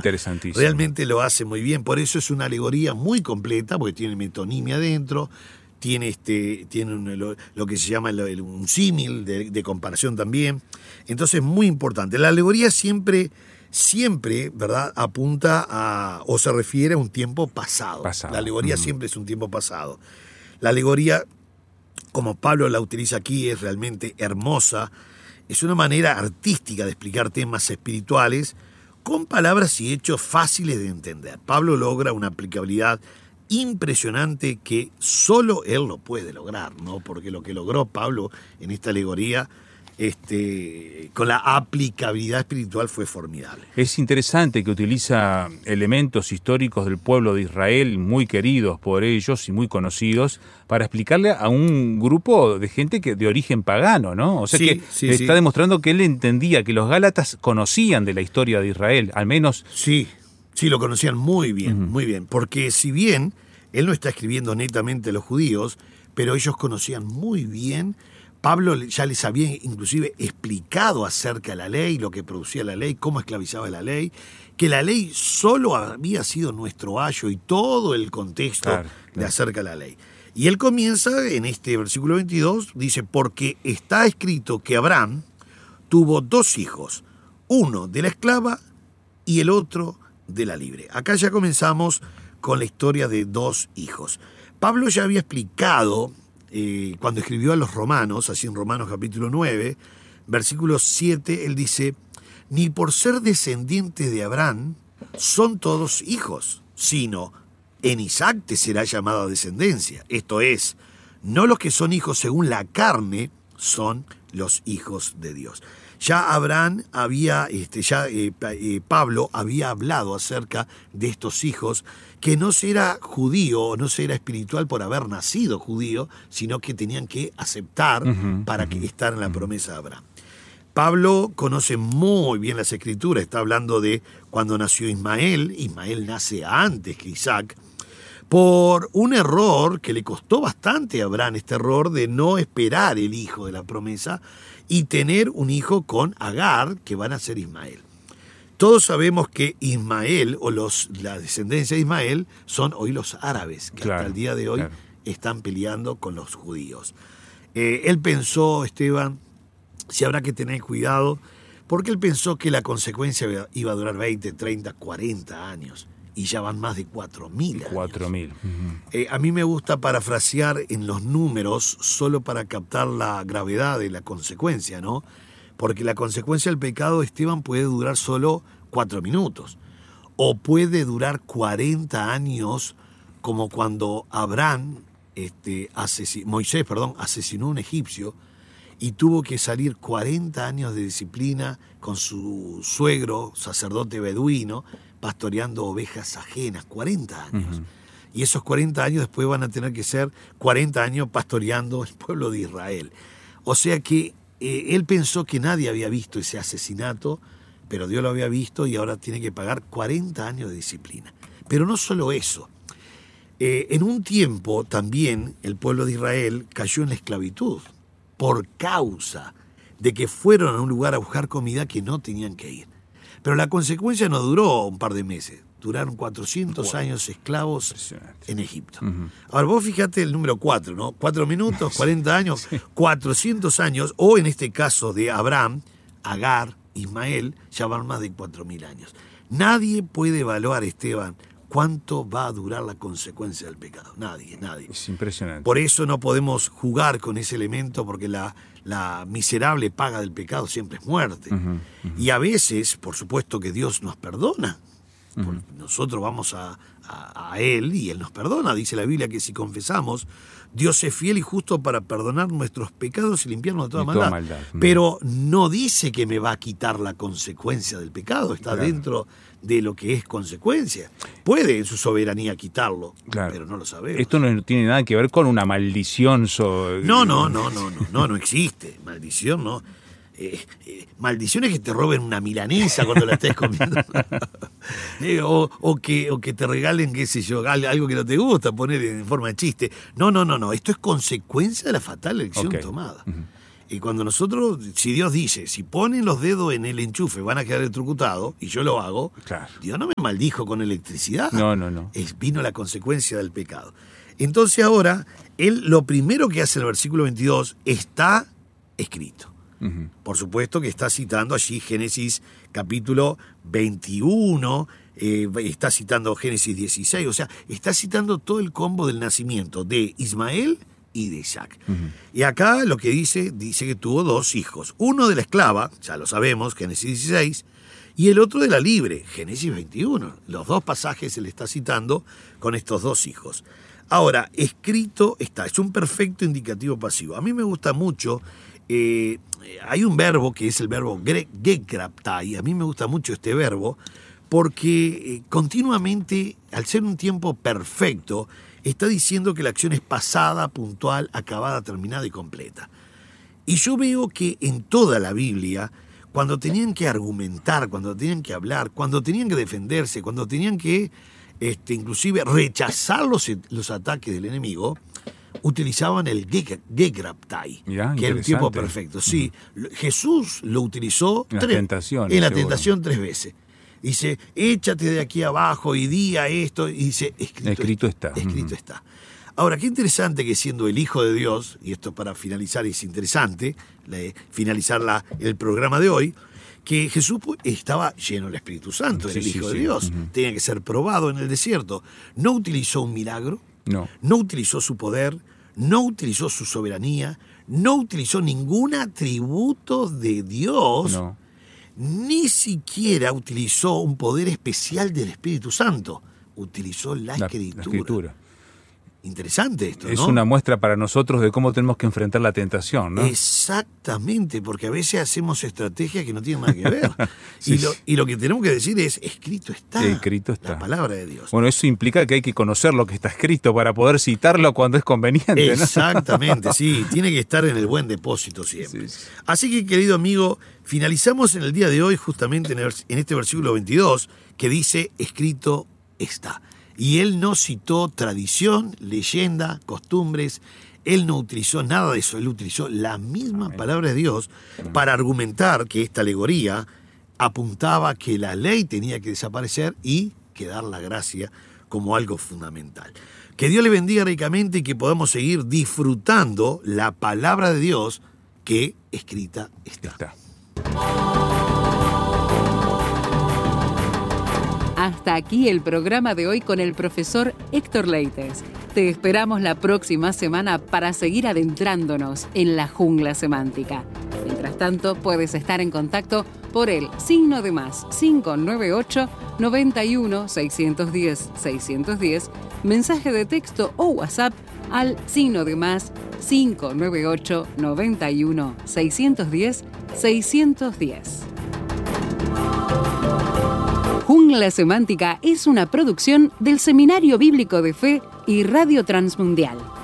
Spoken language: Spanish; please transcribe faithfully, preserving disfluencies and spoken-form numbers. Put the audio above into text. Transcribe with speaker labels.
Speaker 1: Interesantísimo.
Speaker 2: Realmente lo hace muy bien, por eso es una alegoría muy completa, porque tiene metonimia adentro, tiene, este, tiene un, lo, lo que se llama el, el, un símil de, de comparación también. Entonces, muy importante. La alegoría siempre, siempre, ¿verdad?, apunta a, o se refiere a un tiempo pasado.
Speaker 1: pasado.
Speaker 2: La alegoría
Speaker 1: uh-huh.
Speaker 2: siempre es un tiempo pasado. La alegoría, como Pablo la utiliza aquí, es realmente hermosa. Es una manera artística de explicar temas espirituales con palabras y hechos fáciles de entender. Pablo logra una aplicabilidad impresionante que solo él lo puede lograr, ¿no? Porque lo que logró Pablo en esta alegoría, este, con la aplicabilidad espiritual, fue formidable.
Speaker 1: Es interesante que utiliza elementos históricos del pueblo de Israel, muy queridos por ellos y muy conocidos, para explicarle a un grupo de gente que de origen pagano, ¿no? O sea
Speaker 2: sí,
Speaker 1: que
Speaker 2: sí,
Speaker 1: está
Speaker 2: sí.
Speaker 1: demostrando que él entendía que los gálatas conocían de la historia de Israel, al menos...
Speaker 2: Sí, sí, lo conocían muy bien,
Speaker 1: Uh-huh.
Speaker 2: muy bien, porque si bien él no está escribiendo netamente a los judíos, pero ellos conocían muy bien. Pablo ya les había inclusive explicado acerca de la ley, lo que producía la ley, cómo esclavizaba la ley, que la ley solo había sido nuestro ayo y todo el contexto
Speaker 1: claro,
Speaker 2: de
Speaker 1: claro.
Speaker 2: acerca de la ley. Y él comienza en este versículo veintidós, dice, porque está escrito que Abraham tuvo dos hijos, uno de la esclava y el otro de la libre. Acá ya comenzamos con la historia de dos hijos. Pablo ya había explicado, eh, cuando escribió a los romanos, así en Romanos capítulo nueve, versículo siete, él dice, ni por ser descendientes de Abraham son todos hijos, sino en Isaac te será llamada descendencia. Esto es, no los que son hijos según la carne son los hijos de Dios. Ya Abraham había, este, ya eh, eh, Pablo había hablado acerca de estos hijos, que no será judío o no será espiritual por haber nacido judío, sino que tenían que aceptar
Speaker 1: uh-huh,
Speaker 2: para
Speaker 1: uh-huh,
Speaker 2: que estar en la
Speaker 1: uh-huh.
Speaker 2: promesa de Abraham. Pablo conoce muy bien las Escrituras, está hablando de cuando nació Ismael. Ismael nace antes que Isaac, por un error que le costó bastante a Abraham, este error de no esperar el hijo de la promesa y tener un hijo con Agar, que van a ser Ismael. Todos sabemos que Ismael, o los, la descendencia de Ismael, son hoy los árabes, que
Speaker 1: claro,
Speaker 2: hasta el día de hoy
Speaker 1: claro.
Speaker 2: están peleando con los judíos. Eh, él pensó, Esteban, si habrá que tener cuidado, porque él pensó que la consecuencia iba a durar veinte, treinta, cuarenta años. Y ya van más de cuatro mil años.
Speaker 1: cuatro mil. Uh-huh.
Speaker 2: Eh, a mí me gusta parafrasear en los números solo para captar la gravedad de la consecuencia, ¿no? Porque la consecuencia del pecado, Esteban, puede durar solo cuatro minutos. O puede durar cuarenta años, como cuando Abraham, este, asesin- Moisés, perdón, asesinó a un egipcio y tuvo que salir cuarenta años de disciplina con su suegro, sacerdote beduino, pastoreando ovejas ajenas, cuarenta años. Uh-huh. Y esos cuarenta años después van a tener que ser cuarenta años pastoreando el pueblo de Israel. O sea que eh, él pensó que nadie había visto ese asesinato, pero Dios lo había visto y ahora tiene que pagar cuarenta años de disciplina. Pero no solo eso. Eh, en un tiempo también el pueblo de Israel cayó en la esclavitud por causa de que fueron a un lugar a buscar comida que no tenían que ir. Pero la consecuencia no duró un par de meses, duraron cuatrocientos wow. años esclavos en Egipto. Uh-huh. Ahora vos fíjate el número cuatro, ¿no? Cuatro minutos, cuarenta años, sí. cuatrocientos años, o en este caso de Abraham, Agar, Ismael, ya van más de cuatro mil años. Nadie puede evaluar, Esteban, cuánto va a durar la consecuencia del pecado. Nadie, nadie.
Speaker 1: Es impresionante.
Speaker 2: Por eso no podemos jugar con ese elemento, porque la, la miserable paga del pecado siempre es muerte. Uh-huh, uh-huh. Y a veces, por supuesto que Dios nos perdona. Uh-huh. Nosotros vamos a, a, a Él y Él nos perdona. Dice la Biblia que si confesamos, Dios es fiel y justo para perdonar nuestros pecados y limpiarnos de toda,
Speaker 1: toda
Speaker 2: maldad.
Speaker 1: maldad.
Speaker 2: Pero no dice que me va a quitar la consecuencia del pecado. Está claro. dentro de lo que es consecuencia. Puede en su soberanía quitarlo, claro. pero no lo sabemos.
Speaker 1: Esto no tiene nada que ver con una maldición. So...
Speaker 2: No, no, no, no, no, no, no existe. Maldición, no. Eh, eh, maldición es que te roben una milanesa cuando la estés comiendo. eh, o, o, que, o que te regalen, qué sé yo, algo que no te gusta, poner en forma de chiste. No, no, no, no. Esto es consecuencia de la fatal elección okay. tomada. Uh-huh. Y cuando nosotros, si Dios dice, si ponen los dedos en el enchufe van a quedar electrocutados, y yo lo hago,
Speaker 1: claro.
Speaker 2: Dios no me maldijo con electricidad.
Speaker 1: No, no, no.
Speaker 2: Es, vino la consecuencia del pecado. Entonces ahora, él lo primero que hace en el versículo veintidós, está escrito. Uh-huh. Por supuesto que está citando allí Génesis capítulo veintiuno, eh, está citando Génesis dieciséis, o sea, está citando todo el combo del nacimiento de Ismael y de Isaac. Uh-huh. Y acá lo que dice, dice que tuvo dos hijos. Uno de la esclava, ya lo sabemos, Génesis dieciséis, y el otro de la libre, Génesis veintiuno. Los dos pasajes se le está citando con estos dos hijos. Ahora, escrito está, es un perfecto indicativo pasivo. A mí me gusta mucho, eh, hay un verbo que es el verbo gekraptai, a mí me gusta mucho este verbo, porque eh, continuamente, al ser un tiempo perfecto, está diciendo que la acción es pasada, puntual, acabada, terminada y completa. Y yo veo que en toda la Biblia, cuando tenían que argumentar, cuando tenían que hablar, cuando tenían que defenderse, cuando tenían que este, inclusive rechazar los, los ataques del enemigo, utilizaban el gekraptai, que era un tiempo perfecto. Sí, uh-huh. Jesús lo utilizó
Speaker 1: en,
Speaker 2: tres,
Speaker 1: la tentación,
Speaker 2: en la tentación tres veces. Dice, échate de aquí abajo y di a esto. Y dice, escrito,
Speaker 1: escrito está.
Speaker 2: Escrito
Speaker 1: uh-huh.
Speaker 2: está. Ahora, qué interesante que siendo el Hijo de Dios, y esto para finalizar es interesante, finalizar la, el programa de hoy, que Jesús estaba lleno del Espíritu Santo, era
Speaker 1: sí,
Speaker 2: el Hijo
Speaker 1: sí,
Speaker 2: de
Speaker 1: sí.
Speaker 2: Dios. Uh-huh. Tenía que ser probado en el desierto. No utilizó un milagro,
Speaker 1: no.
Speaker 2: no utilizó su poder, no utilizó su soberanía, no utilizó ningún atributo de Dios,
Speaker 1: no.
Speaker 2: Ni siquiera utilizó un poder especial del Espíritu Santo. Utilizó la,
Speaker 1: la
Speaker 2: escritura.
Speaker 1: La escritura.
Speaker 2: Interesante esto, ¿no?
Speaker 1: Es una muestra para nosotros de cómo tenemos que enfrentar la tentación, ¿no?
Speaker 2: Exactamente, porque a veces hacemos estrategias que no tienen nada que ver.
Speaker 1: sí,
Speaker 2: y, lo, y lo que tenemos que decir es, escrito está.
Speaker 1: Escrito está.
Speaker 2: La palabra de Dios.
Speaker 1: Bueno, eso implica que hay que conocer lo que está escrito para poder citarlo cuando es conveniente,
Speaker 2: Exactamente,
Speaker 1: ¿no?
Speaker 2: sí. Tiene que estar en el buen depósito siempre.
Speaker 1: Sí, sí.
Speaker 2: Así que, querido amigo, finalizamos en el día de hoy justamente en, el, en este versículo veintidós que dice, escrito está. Y él no citó tradición, leyenda, costumbres, él no utilizó nada de eso, él utilizó la misma Amén. Palabra de Dios Amén. Para argumentar que esta alegoría apuntaba que la ley tenía que desaparecer y quedar la gracia como algo fundamental. Que Dios le bendiga ricamente y que podamos seguir disfrutando la palabra de Dios que escrita está.
Speaker 1: está.
Speaker 3: Hasta aquí el programa de hoy con el profesor Héctor Leites. Te esperamos la próxima semana para seguir adentrándonos en la jungla semántica. Mientras tanto, puedes estar en contacto por el signo de más cinco nueve ocho, noventa y uno, seiscientos diez, seiscientos diez, mensaje de texto o WhatsApp al signo de más cinco nueve ocho, noventa y uno, seiscientos diez, seiscientos diez. Jungla Semántica es una producción del Seminario Bíblico de Fe y Radio Transmundial.